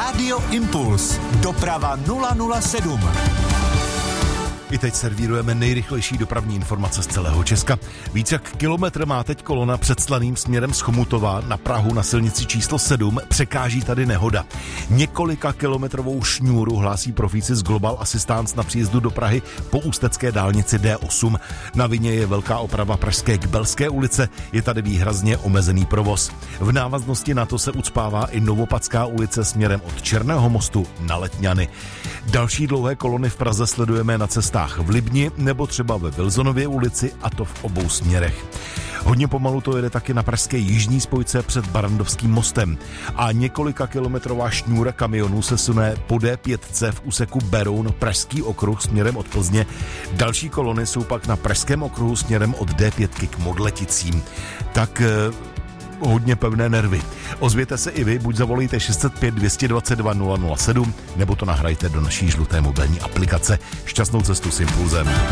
Rádio Impuls. Doprava 007. I teď servírujeme nejrychlejší dopravní informace z celého Česka. Víc jak kilometr má teď kolona před Slaným směrem z Chomutova na Prahu na silnici číslo 7. Překáží tady nehoda. Několika kilometrovou šňůru hlásí profíci z Global Assistance na příjezdu do Prahy po ústecké dálnici D8. Na vině je velká oprava pražské Kbelské ulice, je tady výhrazně omezený provoz. V návaznosti na to se ucpává i Novopadská ulice směrem od Černého mostu na Letňany. Další dlouhé kolony v Praze sledujeme na cestách v Libni nebo třeba ve Wilsonově ulici, a to v obou směrech. Hodně pomalu to jede taky na pražské jižní spojce před Barrandovským mostem a několika kilometrová šňůra kamionů se sune po D5 v úseku Beroun Pražský okruh směrem od Plzně. Další kolony jsou pak na Pražském okruhu směrem od D5 k Modleticím. Tak hodně pevné nervy. Ozvěte se i vy, buď zavolejte 605 222 007, nebo to nahrajte do naší žluté mobilní aplikace. Šťastnou cestu s Impulzem.